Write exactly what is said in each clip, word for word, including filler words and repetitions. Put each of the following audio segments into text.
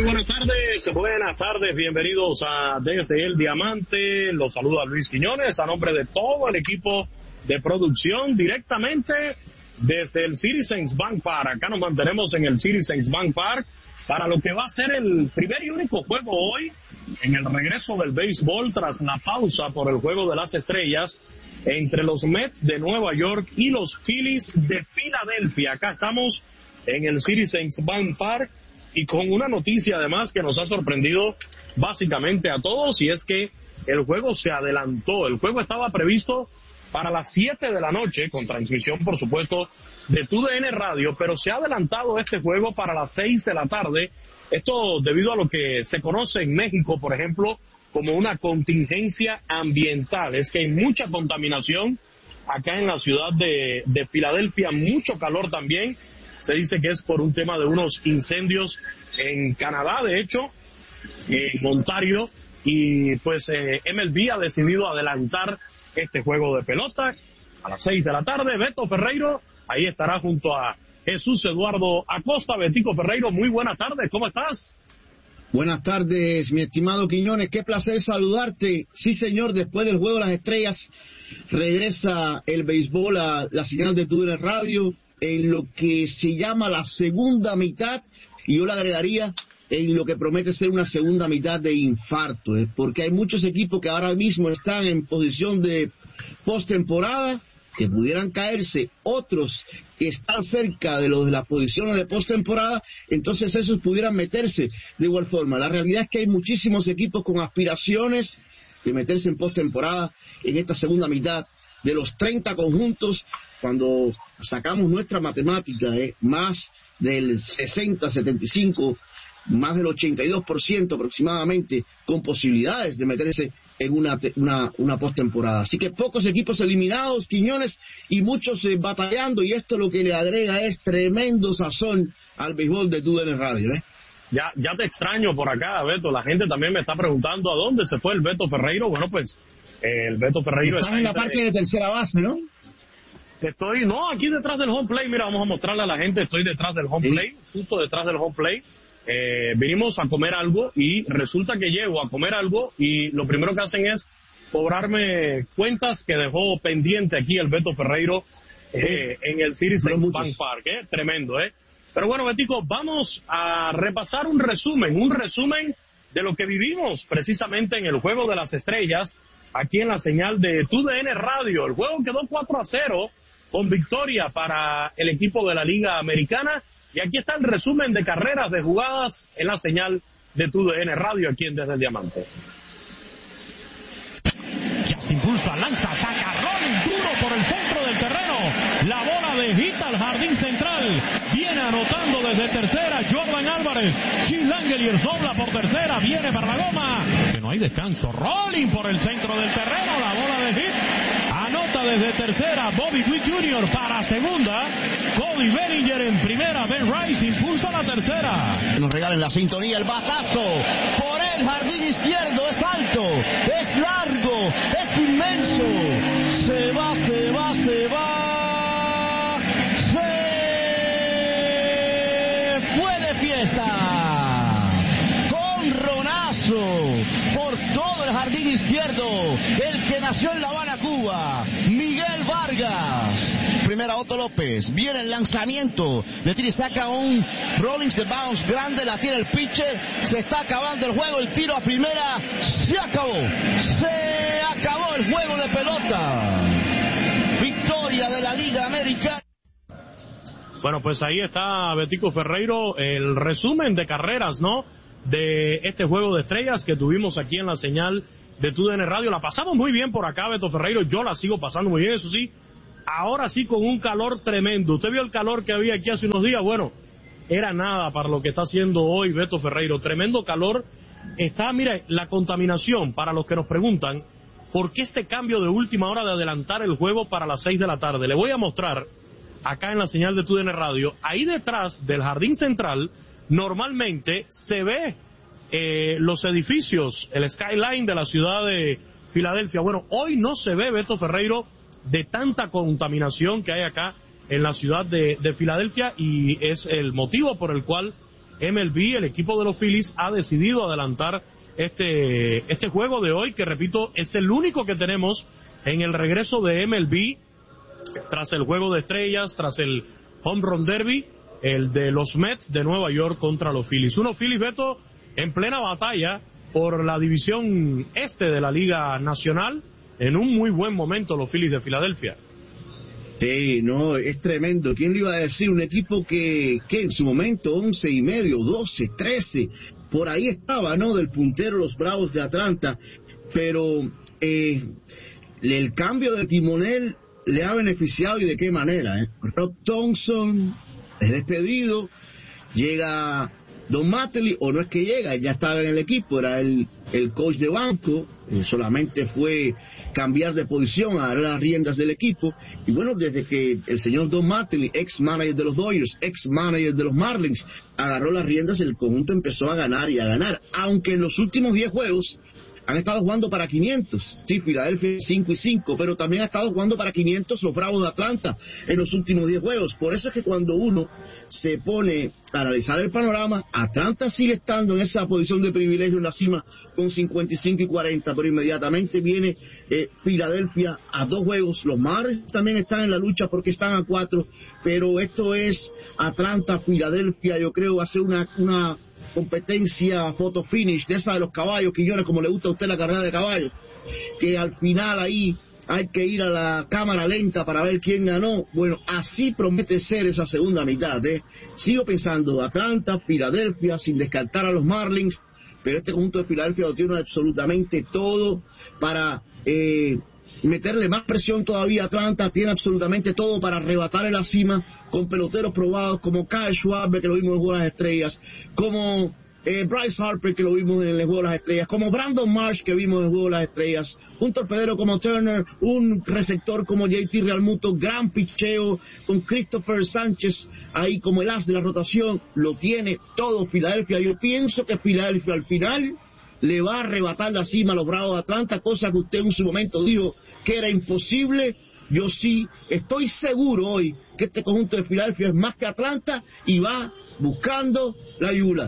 buenas tardes, buenas tardes, bienvenidos a Desde el Diamante. Los saluda Luis Quiñones a nombre de todo el equipo de producción directamente desde el Citizens Bank Park. Acá nos mantenemos en el Citizens Bank Park para lo que va a ser el primer y único juego hoy en el regreso del béisbol tras la pausa por el Juego de las Estrellas entre los Mets de Nueva York y los Phillies de Filadelfia. Acá estamos en el Citizens Bank Park y con una noticia además que nos ha sorprendido básicamente a todos, y es que el juego se adelantó. El juego estaba previsto para las siete de la noche, con transmisión por supuesto de T U D N Radio, pero se ha adelantado este juego para las seis de la tarde. Esto debido a lo que se conoce en México, por ejemplo, como una contingencia ambiental. Es que hay mucha contaminación acá en la ciudad de, de Filadelfia, mucho calor también. Se dice que es por un tema de unos incendios en Canadá, de hecho, en Ontario, y pues eh, M L B ha decidido adelantar este juego de pelota a las seis de la tarde. Beto Ferreiro ahí estará junto a Jesús Eduardo Acosta. Betico Ferreiro, muy buenas tardes, ¿cómo estás? Buenas tardes, mi estimado Quiñones, qué placer saludarte. Sí, señor, después del Juego de las Estrellas regresa el béisbol a la señal de T U D N Radio en lo que se llama la segunda mitad, y yo le agregaría en lo que promete ser una segunda mitad de infarto, ¿eh? Porque hay muchos equipos que ahora mismo están en posición de postemporada, que pudieran caerse, otros que están cerca de los de las posiciones de postemporada, entonces esos pudieran meterse de igual forma. La realidad es que hay muchísimos equipos con aspiraciones de meterse en postemporada en esta segunda mitad. De los treinta conjuntos, cuando sacamos nuestra matemática, eh, más del sesenta, setenta y cinco, más del ochenta y dos por ciento aproximadamente, con posibilidades de meterse en una una, una postemporada. Así que pocos equipos eliminados, Quiñones, y muchos eh, batallando, y esto lo que le agrega es tremendo sazón al béisbol de T U D N Radio, ¿eh? Ya, ya te extraño por acá, Beto. La gente también me está preguntando a dónde se fue el Beto Ferreiro. Bueno, pues el Beto Ferreiro está, está en la parte de... de tercera base, ¿no? Estoy, no, aquí detrás del home play. Mira, vamos a mostrarle a la gente, estoy detrás del home play, sí, justo detrás del home play. Eh, vinimos a comer algo y resulta que llego a comer algo y lo primero que hacen es cobrarme cuentas que dejó pendiente aquí el Beto Ferreiro eh, en el Citizens Bank Park, ¿eh? Tremendo, ¿eh? Pero bueno, Betico, vamos a repasar un resumen, un resumen de lo que vivimos precisamente en el Juego de las Estrellas, aquí en la señal de T U D N Radio. El juego quedó cuatro a cero con victoria para el equipo de la Liga Americana. Y aquí está el resumen de carreras, de jugadas en la señal de T U D N Radio aquí en Desde el Diamante. Ya se impulsa, lanza, saca Rolling duro por el centro del terreno. La bola de hit al jardín central. Viene anotando desde tercera Jordan Álvarez. Chil Langeliers dobla por tercera. Viene para la goma. Que no hay descanso. Rolling por el centro del terreno. La bola de hit. Anota desde tercera Bobby Witt junior para segunda. Cody Bellinger en primera. Ben Rice impulsa la tercera. Nos regalan la sintonía, el batazo por el jardín izquierdo. Es alto, es largo, es inmenso. Se va, se va, se va. Se fue de fiesta. Con ronazo por todo el jardín izquierdo. El que nació en La Habana, Cuba, Miguel Vargas. Primera Otto López, viene el lanzamiento, le tira y saca un Rollins de bounce grande, la tira el pitcher, se está acabando el juego, el tiro a primera, se acabó, se acabó el juego de pelota. Victoria de la Liga Americana. Bueno, pues ahí está Betico Ferreiro, el resumen de carreras, ¿no?, de este Juego de Estrellas que tuvimos aquí en la señal de T U D N Radio. La pasamos muy bien por acá, Beto Ferreiro, yo la sigo pasando muy bien, eso sí, ahora sí con un calor tremendo. ¿Usted vio el calor que había aquí hace unos días? Bueno, era nada para lo que está haciendo hoy Beto Ferreiro, tremendo calor. Está, mire, la contaminación, para los que nos preguntan, ¿por qué este cambio de última hora de adelantar el juego para las seis de la tarde? Le voy a mostrar acá en la señal de T U D N Radio, ahí detrás del jardín central, normalmente se ve eh, los edificios, el skyline de la ciudad de Filadelfia. Bueno, hoy no se ve, Beto Ferreiro, de tanta contaminación que hay acá en la ciudad de, de Filadelfia, y es el motivo por el cual M L B, el equipo de los Phillies ha decidido adelantar este, este juego de hoy, que repito, es el único que tenemos en el regreso de M L B, tras el juego de estrellas, tras el Home Run Derby, el de los Mets de Nueva York contra los Phillies. Unos Phillies, Beto, en plena batalla por la división este de la Liga Nacional, en un muy buen momento los Phillies de Filadelfia. Sí, no, es tremendo. ¿Quién le iba a decir? Un equipo que, que en su momento once y medio, doce, trece, por ahí estaba, ¿no? Del puntero los Bravos de Atlanta, pero eh, el cambio de timonel le ha beneficiado, y de qué manera, ¿eh? Rob Thompson es despedido, llega Don Mattingly, o no es que llega, ya estaba en el equipo, era el, el coach de banco, solamente fue cambiar de posición, a dar las riendas del equipo. Y bueno, desde que el señor Don Mattingly, ex manager de los Dodgers, ex manager de los Marlins, agarró las riendas, el conjunto empezó a ganar y a ganar, aunque en los últimos diez juegos han estado jugando para quinientos, sí, Filadelfia cinco y cinco, pero también ha estado jugando para quinientos los Bravos de Atlanta en los últimos diez juegos. Por eso es que cuando uno se pone a analizar el panorama, Atlanta sigue estando en esa posición de privilegio en la cima con cincuenta y cinco y cuarenta, pero inmediatamente viene eh, Filadelfia a dos juegos. Los Marlins también están en la lucha porque están a cuatro, pero esto es Atlanta, Filadelfia, yo creo va a ser una... una competencia photo finish de esa de los caballos, Quiñones, como le gusta a usted la carrera de caballos, que al final ahí hay que ir a la cámara lenta para ver quién ganó. Bueno, así promete ser esa segunda mitad, ¿eh? Sigo pensando, Atlanta, Filadelfia, sin descartar a los Marlins, pero este conjunto de Filadelfia lo tiene absolutamente todo para eh, meterle más presión todavía a Atlanta. Tiene absolutamente todo para arrebatarle la cima, con peloteros probados como Kyle Schwarber, que lo vimos en el Juego de las Estrellas, como eh, Bryce Harper, que lo vimos en el Juego de las Estrellas, como Brandon Marsh, que vimos en el Juego de las Estrellas, un torpedero como Turner, un receptor como J T Realmuto, gran picheo con Christopher Sánchez ahí como el as de la rotación. Lo tiene todo Filadelfia. Yo pienso que Filadelfia al final le va a arrebatar la cima a los Bravos de Atlanta, cosa que usted en su momento dijo que era imposible. Yo sí estoy seguro hoy que este conjunto de Filadelfia es más que Atlanta y va buscando la yugular.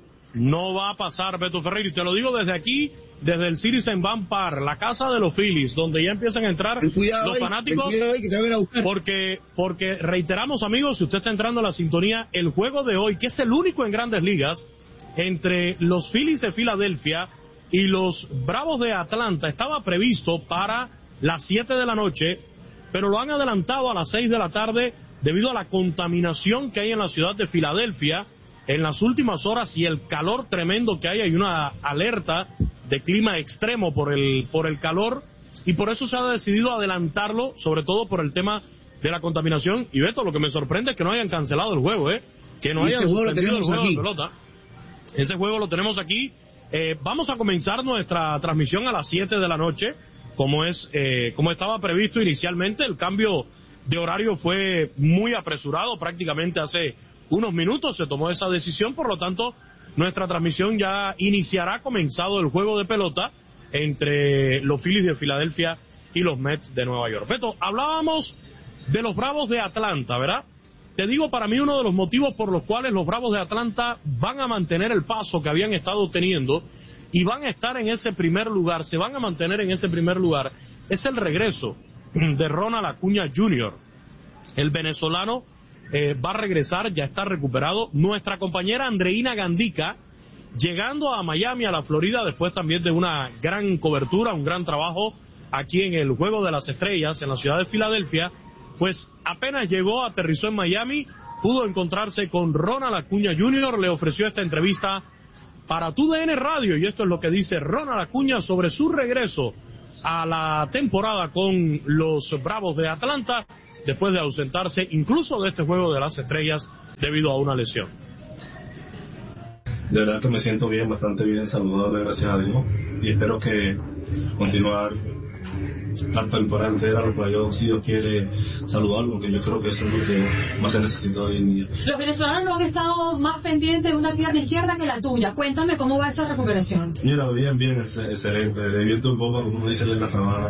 No va a pasar, Beto Ferreira, y te lo digo desde aquí, desde el Citizen Bank Park, la casa de los Phillies, donde ya empiezan a entrar los ahí, fanáticos, ahí, que te van a buscar. porque, porque reiteramos, amigos, si usted está entrando a la sintonía, el juego de hoy, que es el único en Grandes Ligas, entre los Phillies de Filadelfia y los Bravos de Atlanta, estaba previsto para las siete de la noche, pero lo han adelantado a las seis de la tarde debido a la contaminación que hay en la ciudad de Filadelfia en las últimas horas y el calor tremendo que hay. Hay una alerta de clima extremo por el, por el calor, y por eso se ha decidido adelantarlo, sobre todo por el tema de la contaminación. Y Beto, lo que me sorprende es que no hayan cancelado el juego, ¿eh? que no hayan suspendido el juego de pelota. Ese juego lo tenemos aquí. Eh, vamos a comenzar nuestra transmisión a las siete de la noche, como es eh, como estaba previsto inicialmente. El cambio de horario fue muy apresurado, prácticamente hace unos minutos se tomó esa decisión, por lo tanto nuestra transmisión ya iniciará comenzado el juego de pelota entre los Phillies de Filadelfia y los Mets de Nueva York. Beto, hablábamos de los Bravos de Atlanta, ¿verdad? Te digo, para mí uno de los motivos por los cuales los Bravos de Atlanta van a mantener el paso que habían estado teniendo y van a estar en ese primer lugar, se van a mantener en ese primer lugar, es el regreso de Ronald Acuña junior El venezolano eh, va a regresar, ya está recuperado. Nuestra compañera Andreina Gandica, llegando a Miami, a la Florida, después también de una gran cobertura, un gran trabajo aquí en el Juego de las Estrellas, en la ciudad de Filadelfia, pues apenas llegó, aterrizó en Miami, pudo encontrarse con Ronald Acuña junior, le ofreció esta entrevista para T U D N Radio, y esto es lo que dice Ronald Acuña sobre su regreso a la temporada con los Bravos de Atlanta, después de ausentarse incluso de este Juego de las Estrellas debido a una lesión. De verdad que me siento bien, bastante bien, saludable, gracias a Dios, y espero que continuar la temporada entera, lo cual yo, si Dios quiere, saludarlo, porque yo creo que eso es lo que más se necesita hoy en día. Los venezolanos no han estado más pendientes de una pierna izquierda que la tuya. Cuéntame cómo va esa recuperación. Mira, bien, bien, excelente. De viento un poco, como dice en la sabana.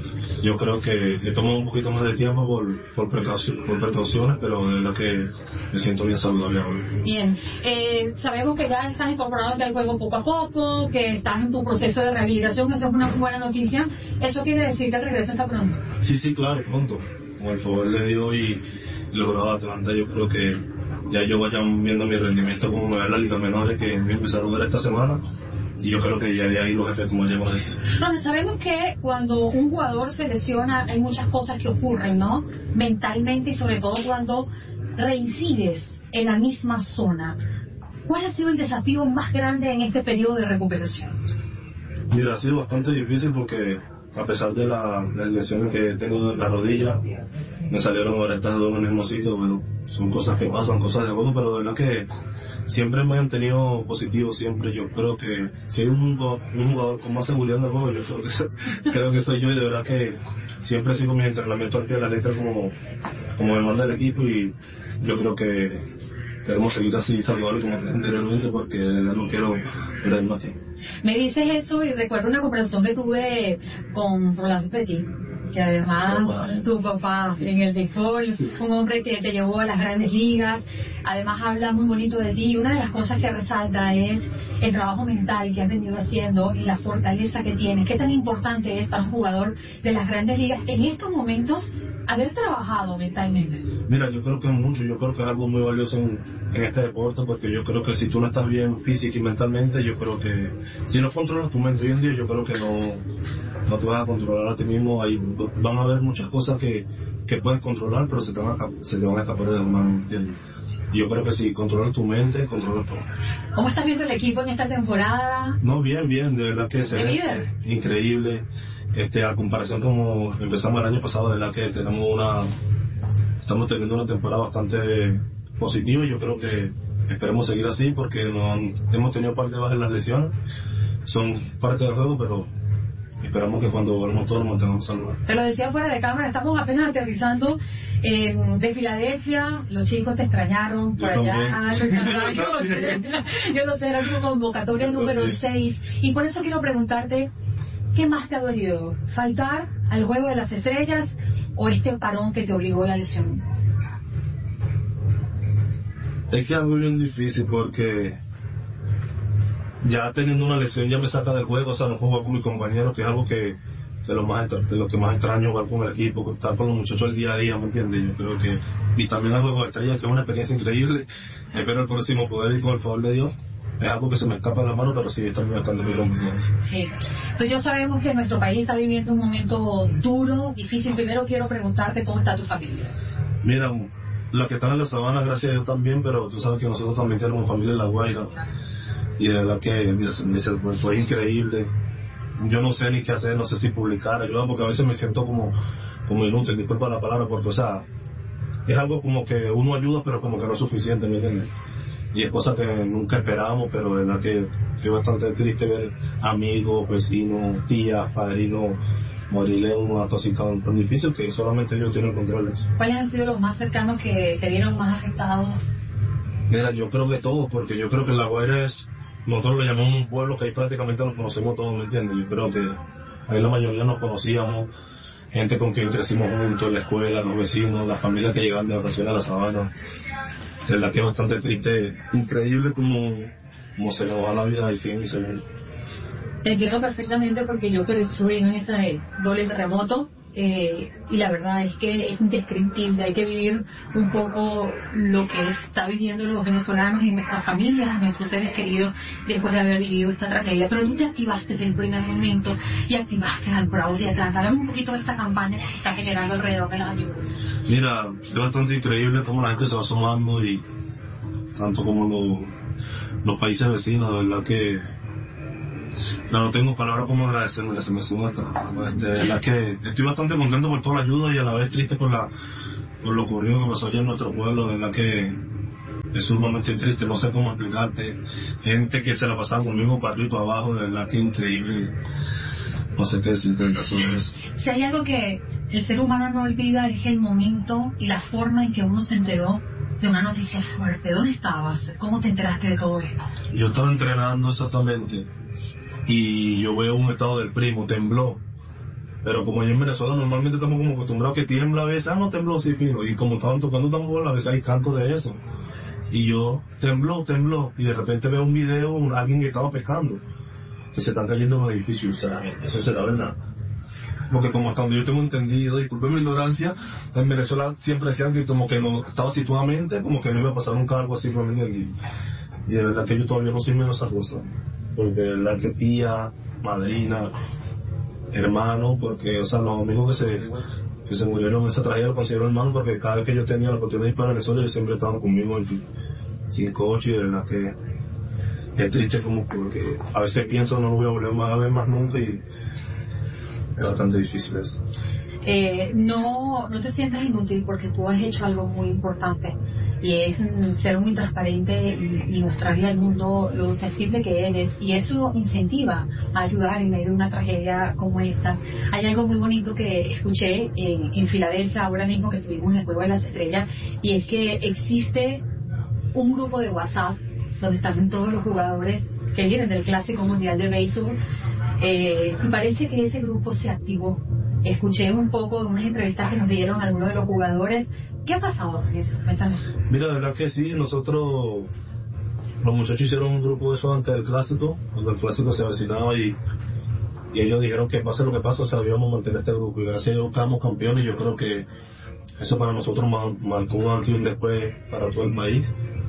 Yo creo que he tomado un poquito más de tiempo por, por, precaución, por precauciones, pero de verdad que me siento bien saludable ahora. Bien, eh, sabemos que ya estás incorporado al juego poco a poco, que estás en tu proceso de rehabilitación, eso es una buena noticia. ¿Eso quiere decir que el regreso está pronto? Sí, sí, claro, pronto. Con el favor de Dios y los Bravos de Atlanta, yo creo que ya yo vayan viendo mi rendimiento como me ve la Liga Menores, que voy a empezar a ver esta semana. Y yo creo que ya de ahí los efectos más llevan a eso. Ronald, sabemos que cuando un jugador se lesiona hay muchas cosas que ocurren, ¿no? Mentalmente y sobre todo cuando reincides en la misma zona. ¿Cuál ha sido el desafío más grande en este periodo de recuperación? Mira, ha sido bastante difícil porque a pesar de la, las lesiones que tengo en la rodilla, me salieron ahora estas dos en el mismo sitio. Bueno, son cosas que pasan, cosas de juego, pero de verdad que siempre me han tenido positivo, siempre. Yo creo que si hay un, un jugador con más seguridad en el juego, yo creo que, soy, creo que soy yo, y de verdad que siempre sigo mi entrenamiento al pie de la letra como, como me manda el equipo, y yo creo que debemos seguir así saludable como anteriormente, porque de verdad no quiero perder más tiempo. Me dices eso y recuerdo una conversación que tuve con Roland Petit, que además papá. tu papá en el béisbol, un hombre que te llevó a las grandes ligas, además habla muy bonito de ti, y una de las cosas que resalta es el trabajo mental que has venido haciendo y la fortaleza que tienes. ¿Qué tan importante es para un jugador de las grandes ligas en estos momentos haber trabajado mentalmente? Mira, yo creo que es mucho, yo creo que es algo muy valioso en, en este deporte, porque yo creo que si tú no estás bien física y mentalmente, yo creo que si no controlas tu mente hoy en día, yo creo que no, no te vas a controlar a ti mismo. Ahí van a haber muchas cosas que, que puedes controlar, pero se te van a, se te van a escapar de las manos, ¿entiendes? Yo creo que si controlas tu mente, controlas todo. ¿Cómo estás viendo el equipo en esta temporada? No, bien, bien, de verdad que se ve increíble. Este, a comparación como empezamos el año pasado, de verdad que tenemos una, estamos teniendo una temporada bastante positiva, y yo creo que esperemos seguir así, porque no, hemos tenido parte de bajas en las lesiones, son parte del juego, pero esperamos que cuando volvamos todos nos mantengamos saludables. Te lo decía fuera de cámara, estamos apenas aterrizando eh, de Filadelfia, los chicos te extrañaron por yo allá. Ah, yo, yo, lo sé, yo lo sé, era tu convocatoria número seis, y por eso quiero preguntarte, ¿qué más te ha dolido? ¿Faltar al juego de las estrellas o este parón que te obligó a la lesión? Es que es algo bien difícil, porque ya teniendo una lesión ya me saca del juego, o sea, no juego con mis compañeros, que es algo que de lo más de lo que más extraño, jugar con el equipo, estar con los muchachos el día a día, ¿me entiendes? Yo creo que, y también el juego de estrellas, que es una experiencia increíble. Espero el próximo poder ir con el favor de Dios. Es algo que se me escapa de las manos, pero sí, estoy marcando mi competencia. Sí. Pues ya sabemos que nuestro país está viviendo un momento duro, difícil. Primero quiero preguntarte cómo está tu familia. Mira, los que están en la sabana, gracias a Dios también, pero tú sabes que nosotros también tenemos familia en La Guaira. Y de verdad que, mira, se me dice, fue increíble. Yo no sé ni qué hacer, no sé si publicar, ayuda, porque a veces me siento como, como inútil, disculpa la palabra, porque, o sea, es algo como que uno ayuda, pero como que no es suficiente, ¿me entiendes? Y es cosa que nunca esperábamos, pero de verdad que es bastante triste ver amigos, vecinos, tías, padrinos morir en un acto así tan, tan difícil, que solamente ellos tienen control de eso. ¿Cuáles han sido los más cercanos que se vieron más afectados? Mira, yo creo que todos, porque yo creo que La Guaira es, nosotros le llamamos un pueblo que ahí prácticamente nos conocemos todos, ¿me entiendes? Yo creo que ahí la mayoría nos conocíamos, gente con quien crecimos juntos en la escuela, los vecinos, las familias que llegaban de vacaciones a la sabana. De verdad que es bastante triste, increíble como, como se le va la vida y siguen y se ven. Te entiendo perfectamente, porque yo estuve en este doble terremoto eh, y la verdad es que es indescriptible. Hay que vivir un poco lo que está viviendo los venezolanos y nuestras familias, nuestros seres queridos, después de haber vivido esta tragedia. Pero tú te activaste desde el primer momento y activaste al Bravos de Atlanta. Háblame un poquito de esta campaña que se está generando alrededor de las ayudas. Mira, es bastante increíble cómo la gente se va sumando, y tanto como lo, los países vecinos, de verdad que no, no tengo palabras como agradecerme, se me suma hasta, de verdad que estoy bastante contento por toda la ayuda y a la vez triste por la por lo ocurrido que pasó allá en nuestro pueblo. De verdad que es sumamente triste, no sé cómo explicarte. Gente que se la pasaba conmigo para arriba y para abajo, de verdad que increíble. no sé qué decirte en caso de eso. Si hay algo que el ser humano no olvida es el momento y la forma en que uno se enteró de una noticia fuerte. ¿Dónde estabas? ¿Cómo te enteraste de todo esto? Yo estaba entrenando exactamente y yo veo un estado del primo, tembló. Pero como allá en Venezuela normalmente estamos como acostumbrados que tiembla a veces, ah no tembló, sí fijo. Y como estaban tocando tambor, a veces hay canto de eso. Y yo, tembló, tembló. Y de repente veo un video, un, alguien que estaba pescando, que se están cayendo los edificios. O sea, eso será verdad. Porque como hasta donde yo tengo entendido, disculpen mi ignorancia, en Venezuela siempre decían que como que no estaba situadamente, como que no iba a pasar nunca algo así con y, y de verdad que yo todavía no soy menos esa cosa. Porque de verdad que tía, madrina, hermano, porque, o sea, los amigos que se, que se murieron en esa tragedia los considero hermanos, porque cada vez que yo tenía la oportunidad de ir para Venezuela, ellos siempre estaban conmigo veinticinco ocho y de verdad que es triste como porque a veces pienso no lo voy a volver más a ver más nunca y es bastante difícil eso. Eh, no, no te sientas inútil porque tú has hecho algo muy importante y es ser muy transparente y, y mostrarle al mundo lo sensible que eres, y eso incentiva a ayudar en medio de una tragedia como esta. Hay algo muy bonito que escuché en, en Filadelfia ahora mismo que estuvimos en el Juego de las Estrellas, y es que existe un grupo de WhatsApp donde están todos los jugadores que vienen del Clásico Mundial de Béisbol, eh, y parece que ese grupo se activó. Escuché un poco de unas entrevistas que nos dieron algunos de los jugadores. ¿Qué ha pasado con eso? Cuéntame. Mira, de verdad que sí, nosotros, los muchachos hicieron un grupo de eso antes del Clásico, cuando el Clásico se avecinaba y, y ellos dijeron que pase lo que pase, o sea, debíamos mantener este grupo, y gracias a Dios quedamos campeones. Yo creo que eso para nosotros marcó un antes y un después para todo el país.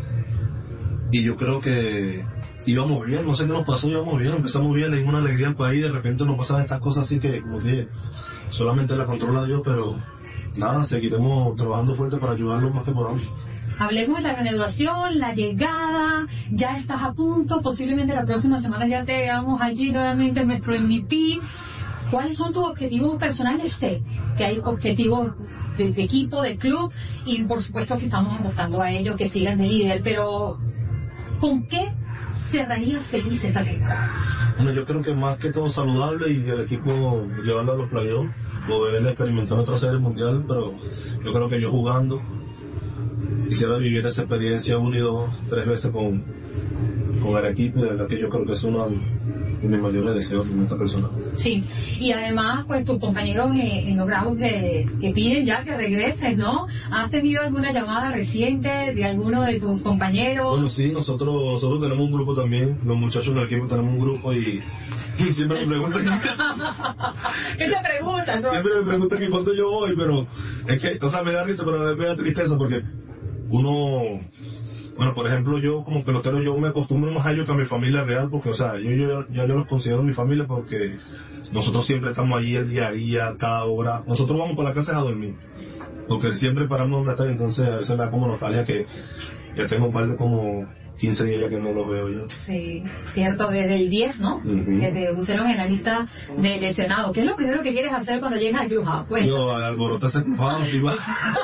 Y yo creo que íbamos bien, no sé qué nos pasó, íbamos bien, empezamos bien, le dimos una alegría al país, de repente nos pasan estas cosas así que, como dije, solamente la controla Dios, pero nada, seguiremos trabajando fuerte para ayudarlos más que podamos. Hablemos de la reanudación, la llegada, ya estás a punto, posiblemente la próxima semana ya te veamos allí nuevamente nuestro M V P. ¿Cuáles son tus objetivos personales? Sé que hay objetivos de, de equipo, de club, y por supuesto que estamos apostando a ello, que sigan de líder, pero ¿con qué cerrarías feliz esta temporada? Bueno, yo creo que más que todo saludable y el equipo llevarlo a los playoffs, poder experimentar otra serie mundial, pero yo creo que yo jugando quisiera vivir esa experiencia una y dos, tres veces con, con el equipo, y de verdad que yo creo que es uno de mis mayores deseos en esta persona. Sí, y además pues tus compañeros en, en los Bravos que, que piden ya que regreses, ¿no? ¿Has tenido alguna llamada reciente de alguno de tus compañeros? Bueno, sí, nosotros nosotros tenemos un grupo también, los muchachos del equipo tenemos un grupo y, y siempre me preguntan ¿qué te preguntan? ¿No? Siempre me preguntan que cuándo yo voy, pero es que, o sea, me da risa, pero me da tristeza porque uno, bueno, por ejemplo, yo como pelotero, yo me acostumbro más a ellos que a mi familia real, porque, o sea, yo, yo ya yo los considero mi familia porque nosotros siempre estamos allí el día a día, cada hora. Nosotros vamos para la casa a dormir, porque siempre paramos donde está, entonces a veces me da como nostalgia que ya tengo un par de como quince días ya que no los veo yo. Sí, cierto, desde el diez, ¿no? Uh-huh. Que te pusieron en la lista de lesionados. ¿Qué es lo primero que quieres hacer cuando llegas al clubhouse? Pues. Yo, alborotar ese clubhouse, activa.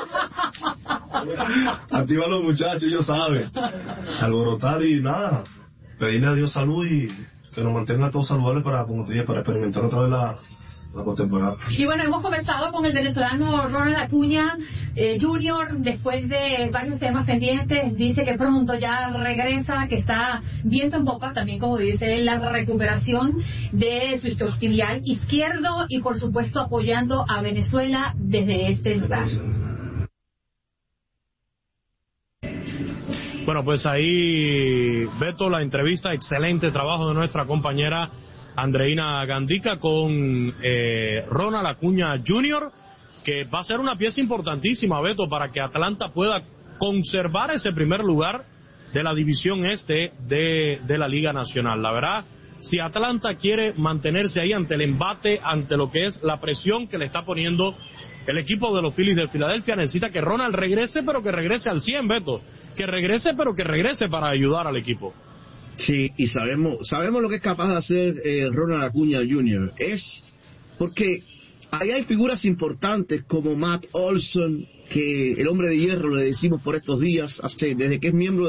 Activa a los muchachos, ellos saben. Alborotar y nada. Pedirle a Dios salud y que nos mantenga todos saludables para, como te dije, para experimentar otra vez la, la postemporada. Y bueno, hemos comenzado con el venezolano Ronald Acuña eh, Junior, después de varios temas pendientes, dice que pronto ya regresa, que está viento en popa, también como dice la recuperación de su isquiotibial izquierdo, y por supuesto apoyando a Venezuela desde este lugar. Bueno, pues ahí, Beto, la entrevista, excelente trabajo de nuestra compañera Andreina Gandica con eh, Ronald Acuña Junior, que va a ser una pieza importantísima, Beto, para que Atlanta pueda conservar ese primer lugar de la división este de, de la Liga Nacional. La verdad, si Atlanta quiere mantenerse ahí ante el embate, ante lo que es la presión que le está poniendo el equipo de los Phillies de Filadelfia, necesita que Ronald regrese, pero que regrese al cien, Beto, que regrese, pero que regrese para ayudar al equipo. Sí, y sabemos sabemos lo que es capaz de hacer eh, Ronald Acuña Junior Es porque ahí hay figuras importantes como Matt Olson, que el hombre de hierro le decimos por estos días, hace, desde que es miembro